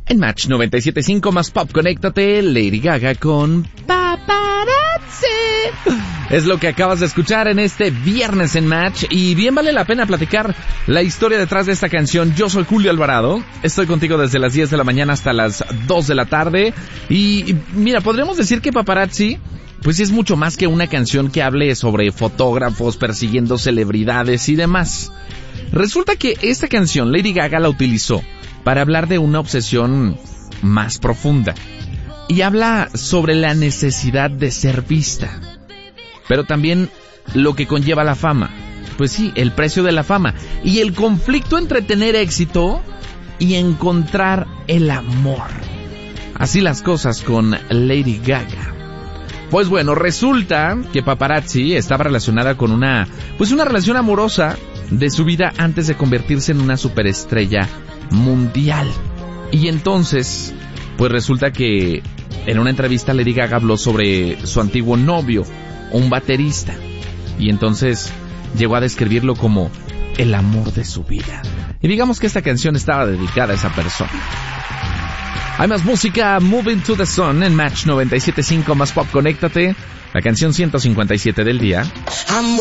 En Match 97.5 más pop, conéctate, Lady Gaga con Paparazzi. Es lo que acabas de escuchar en este viernes en Match, y bien vale la pena platicar la historia detrás de esta canción. Yo soy Julio Alvarado, estoy contigo desde las 10 de la mañana hasta las 2 de la tarde, y mira, podríamos decir que Paparazzi pues es mucho más que una canción que hable sobre fotógrafos persiguiendo celebridades y demás. Resulta que esta canción Lady Gaga la utilizó para hablar de una obsesión más profunda, y habla sobre la necesidad de ser vista, pero también lo que conlleva la fama. Pues sí, el precio de la fama y el conflicto entre tener éxito y encontrar el amor. Así las cosas con Lady Gaga. Pues bueno, resulta que Paparazzi estaba relacionada con una relación amorosa de su vida antes de convertirse en una superestrella mundial. Y entonces, pues resulta que en una entrevista Lady Gaga habló sobre su antiguo novio, un baterista, y entonces llegó a describirlo como el amor de su vida. Y digamos que esta canción estaba dedicada a esa persona. Hay más música, Moving to the Sun en Match 97.5 más pop, conéctate. La canción 157 del día.